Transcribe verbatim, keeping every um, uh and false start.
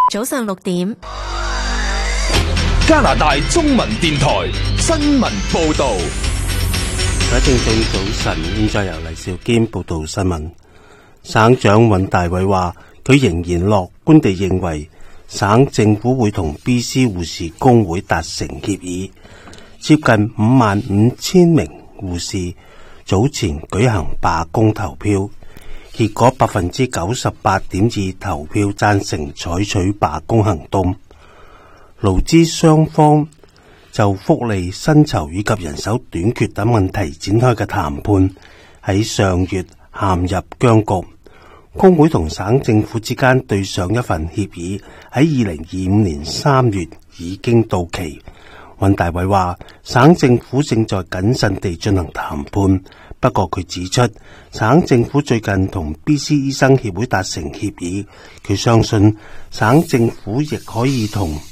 早上六點， 加拿大中文電台新聞報道。 各位聽眾早晨，現在由黎兆堅報道新聞。省長尹大偉話，佢仍然樂觀地認為，省政府會同 B C 護士工會達成協議。接近五萬五千名護士早前舉行罷工投票，結果百分之九十八點二投票贊成採取罷工行動。勞資雙方就福利、薪酬以及人手短缺等問題展開嘅談判喺上月陷入僵局。工會同省政府之間對上一份協議喺二零二五年三月已經到期。尹大偉話，省政府正在謹慎地進行談判，不過佢指出，省政府最近同 B C 醫生協會達成協議，佢相信省政府亦可以同